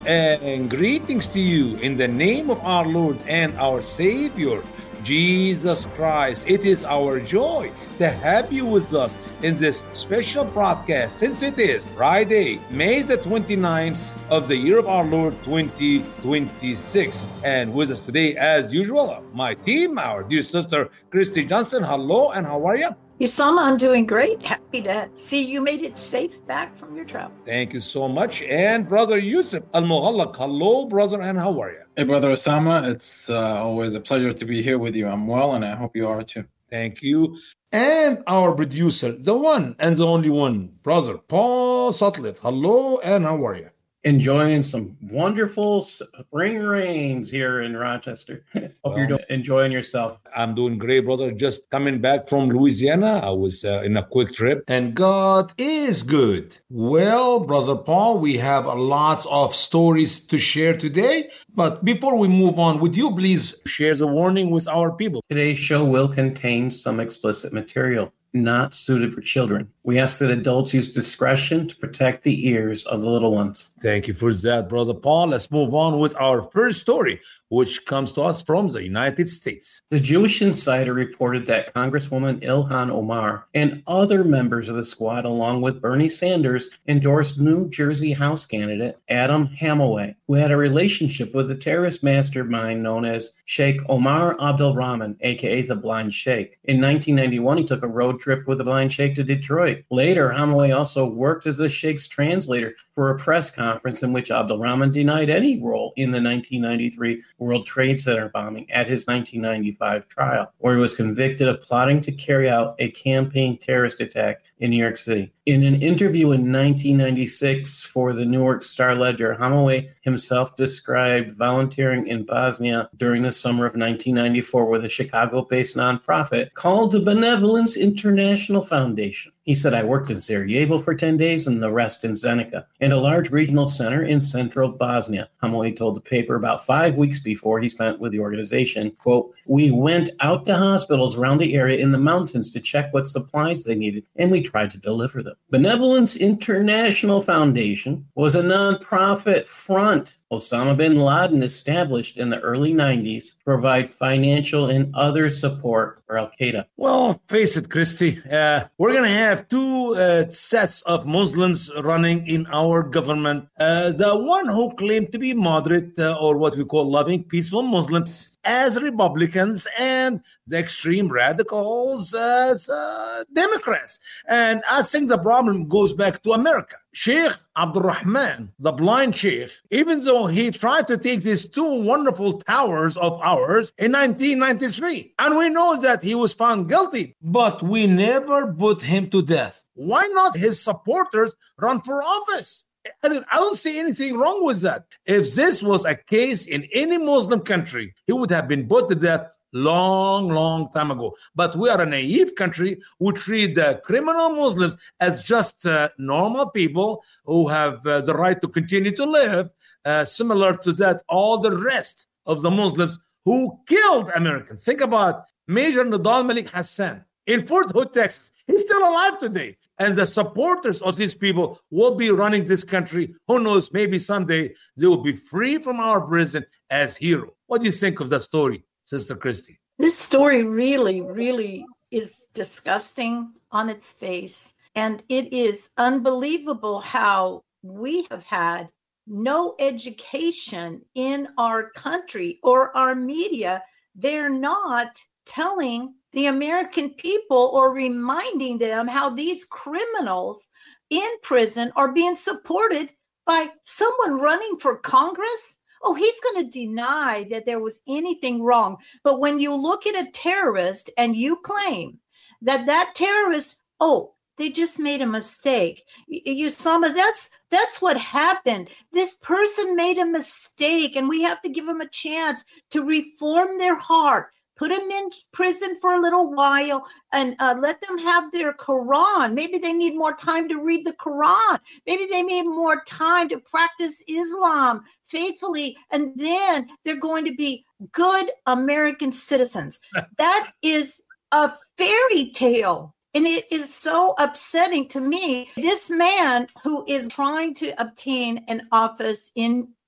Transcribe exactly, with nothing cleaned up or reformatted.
And greetings to you in the name of our Lord and our Savior, Jesus Christ. It is our joy to have you with us in this special broadcast, since it is Friday, May the twenty-ninth of the year of our Lord twenty twenty-six. And with us today, as usual, my team, our dear sister, Christy Johnson. Hello, and how are you? Usama, I'm doing great. Happy to see you made it safe back from your travel. Thank you so much. And Brother Yusuf Al-Mughallaq. Hello, brother, and how are you? Hey, Brother Osama. It's uh, always a pleasure to be here with you. I'm well, and I hope you are too. Thank you. And our producer, the one and the only one, Brother Paul Sutcliffe. Hello, and how are you? Enjoying some wonderful spring rains here in Rochester. Hope well, you're doing, enjoying yourself. I'm doing great, brother. Just coming back from Louisiana. I was uh, in a quick trip, and God is good. Well, Brother Paul, we have lots of stories to share today. But before we move on, would you please share the warning with our people? Today's show will contain some explicit material not suited for children. We ask that adults use discretion to protect the ears of the little ones. Thank you for that, Brother Paul. Let's move on with our first story, which comes to us from the United States. The Jewish Insider reported that Congresswoman Ilhan Omar and other members of the squad, along with Bernie Sanders, endorsed New Jersey House candidate Adam Hamaway, who had a relationship with the terrorist mastermind known as Sheikh Omar Abdul Rahman, aka the Blind Sheikh. In nineteen ninety-one, he took a road trip with the Blind Sheikh to Detroit. Later, Hamaway also worked as the Sheikh's translator for a press conference in which Abdul Rahman denied any role in the nineteen ninety-three World Trade Center bombing at his nineteen ninety-five trial, where he was convicted of plotting to carry out a campaign terrorist attack in New York City. In an interview in nineteen ninety-six for the Newark Star Ledger, Hamaway himself described volunteering in Bosnia during the summer of nineteen ninety-four with a Chicago-based nonprofit called the Benevolence International Foundation. He said, I worked in Sarajevo for ten days and the rest in Zenica, and a large regional center in central Bosnia. Hamaway told the paper about five weeks before he spent with the organization, quote, we went out to hospitals around the area in the mountains to check what supplies they needed, and we tried to deliver them. Benevolence International Foundation was a nonprofit front Osama bin Laden established in the early nineties to provide financial and other support for Al-Qaeda. Well, face it, Christy, uh, we're going to have two uh, sets of Muslims running in our government. Uh, the one who claim to be moderate uh, or what we call loving, peaceful Muslims as Republicans, and the extreme radicals as uh, Democrats. And I think the problem goes back to America. Sheikh Abdul Rahman, the blind sheikh, even though he tried to take these two wonderful towers of ours in nineteen ninety-three, and we know that he was found guilty, but we never put him to death. Why not his supporters run for office? I don't see anything wrong with that. If this was a case in any Muslim country, he would have been put to death long, long time ago. But we are a naive country who treat the criminal Muslims as just uh, normal people who have uh, the right to continue to live, uh, similar to that all the rest of the Muslims who killed Americans. Think about Major Nidal Malik Hassan in Fort Hood, Texas. He's still alive today. And the supporters of these people will be running this country. Who knows, maybe someday they will be free from our prison as heroes. What do you think of that story, Sister Christy? This story really, really is disgusting on its face. And it is unbelievable how we have had no education in our country or our media. They're not telling the American people or reminding them how these criminals in prison are being supported by someone running for Congress. Oh, he's going to deny that there was anything wrong. But when you look at a terrorist and you claim that that terrorist, oh, they just made a mistake. Usama, that's that's what happened. This person made a mistake, and we have to give them a chance to reform their heart. Put them in prison for a little while and uh, let them have their Quran. Maybe they need more time to read the Quran. Maybe they need more time to practice Islam faithfully. And then they're going to be good American citizens. That is a fairy tale. And it is so upsetting to me. This man who is trying to obtain an office in